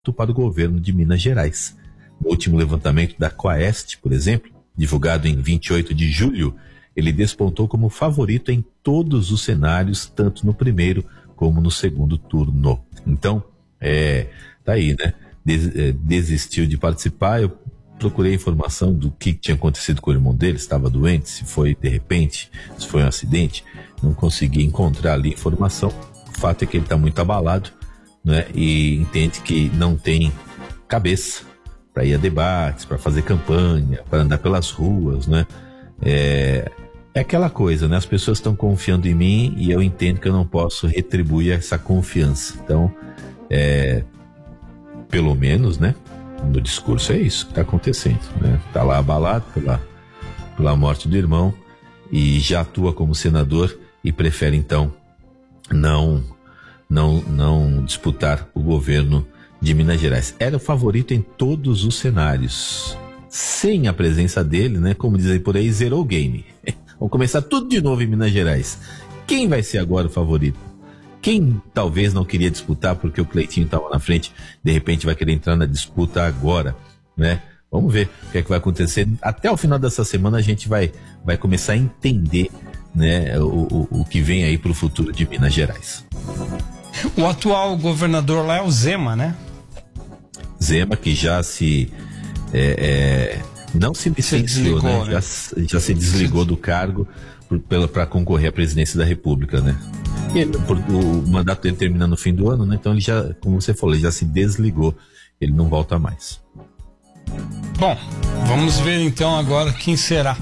para o governo de Minas Gerais. No último levantamento da Quaest, por exemplo, divulgado em 28 de julho, ele despontou como favorito em todos os cenários, tanto no primeiro como no segundo turno. Então, tá aí, né? Desistiu de participar. Eu procurei informação do que tinha acontecido com o irmão dele, se estava doente, se foi de repente, se foi um acidente. Não consegui encontrar ali informação. O fato é que ele está muito abalado, né? E entende que não tem cabeça para ir a debates, para fazer campanha, para andar pelas ruas, né? É aquela coisa, né? As pessoas estão confiando em mim e eu entendo que eu não posso retribuir essa confiança. Então, pelo menos, né? No discurso é isso que está acontecendo, né? Está lá abalado pela morte do irmão e já atua como senador e prefere então não disputar o governo de Minas Gerais. Era o favorito em todos os cenários. Sem a presença dele, né? Como dizem por aí, zerou o game. Vamos começar tudo de novo em Minas Gerais. Quem vai ser agora o favorito? Quem talvez não queria disputar porque o Cleitinho estava na frente, de repente vai querer entrar na disputa agora, né? Vamos ver o que é que vai acontecer. Até o final dessa semana a gente vai começar a entender, né, o que vem aí para o futuro de Minas Gerais. O atual governador lá é o Zema, né? Zema, que já não se licenciou, né? Já se desligou do cargo para concorrer à presidência da República, né? E o mandato dele termina no fim do ano, né? Então ele já, como você falou, ele já se desligou. Ele não volta mais. Bom, vamos ver então agora quem será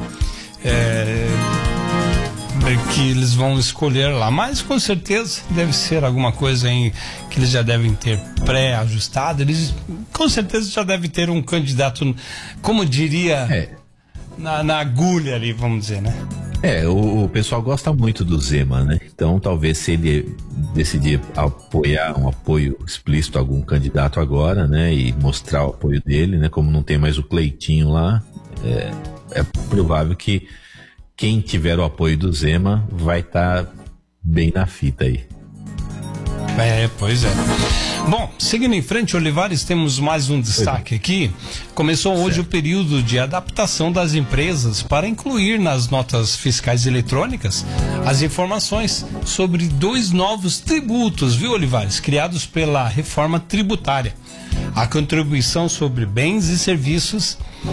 que eles vão escolher lá. Mas com certeza deve ser alguma coisa que eles já devem ter pré-ajustado. Eles com certeza já devem ter um candidato, como diria, na agulha ali, vamos dizer, né? O pessoal gosta muito do Zema, né? Então talvez se ele decidir apoiar um apoio explícito a algum candidato agora, né? E mostrar o apoio dele, né? Como não tem mais o Cleitinho lá, é provável que quem tiver o apoio do Zema vai estar bem na fita aí. Pois é. Bom, seguindo em frente, Olivares, temos mais um destaque aqui. Começou hoje o período de adaptação das empresas para incluir nas notas fiscais eletrônicas as informações sobre 2 novos tributos, viu, Olivares? Criados pela reforma tributária. A contribuição sobre bens e serviços,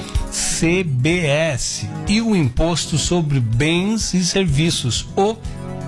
CBS, e o imposto sobre bens e serviços, o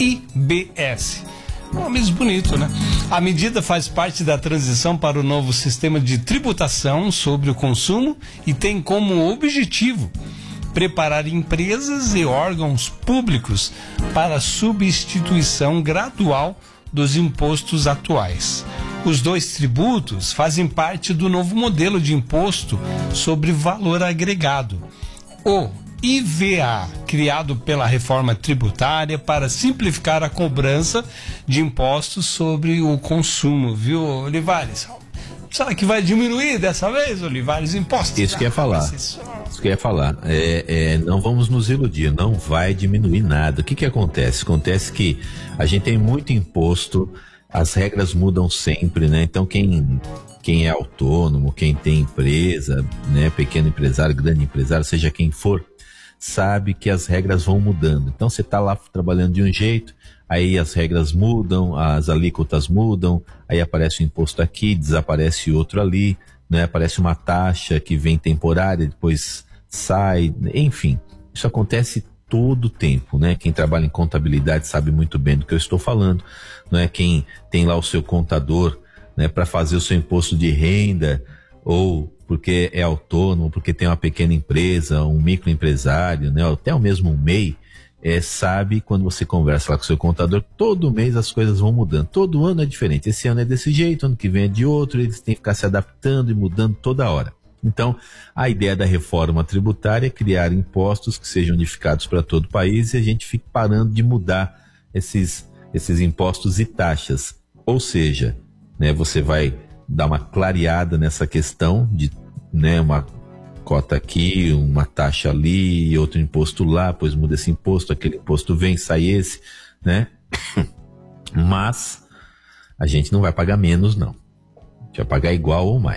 IBS. Nomes bonito, né? A medida faz parte da transição para o novo sistema de tributação sobre o consumo e tem como objetivo preparar empresas e órgãos públicos para a substituição gradual dos impostos atuais. Os 2 tributos fazem parte do novo modelo de imposto sobre valor agregado, o IVA, criado pela reforma tributária para simplificar a cobrança de impostos sobre o consumo, viu, Olivares? Será que vai diminuir dessa vez, Olivares, impostos? Isso que eu ia falar. Não vamos nos iludir, não vai diminuir nada. O que acontece? Acontece que a gente tem muito imposto, as regras mudam sempre, né? Então quem é autônomo, quem tem empresa, né? Pequeno empresário, grande empresário, seja quem for, sabe que as regras vão mudando. Então você está lá trabalhando de um jeito, aí as regras mudam, as alíquotas mudam, aí aparece um imposto aqui, desaparece outro ali, né? Aparece uma taxa que vem temporária, depois sai, enfim, isso acontece todo o tempo, né? Quem trabalha em contabilidade sabe muito bem do que eu estou falando, né? Quem tem lá o seu contador, né, para fazer o seu imposto de renda, ou porque é autônomo, porque tem uma pequena empresa, um microempresário, né, até o mesmo MEI, sabe, quando você conversa lá com o seu contador, todo mês as coisas vão mudando, todo ano é diferente, esse ano é desse jeito, ano que vem é de outro, eles têm que ficar se adaptando e mudando toda hora. Então, a ideia da reforma tributária é criar impostos que sejam unificados para todo o país e a gente fique parando de mudar esses impostos e taxas, ou seja, né, você vai dar uma clareada nessa questão de, né, uma cota aqui, uma taxa ali, outro imposto lá, pois muda esse imposto, aquele imposto vem, sai esse, né? Mas a gente não vai pagar menos, não. Você vai pagar igual ou mais.